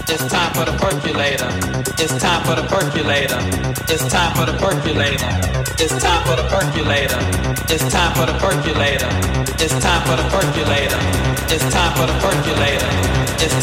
It's time for the percolator. It's time for the percolator. It's time for the percolator. It's time for the percolator. It's time for the percolator. It's time for the percolator. It's time for the percolator. It's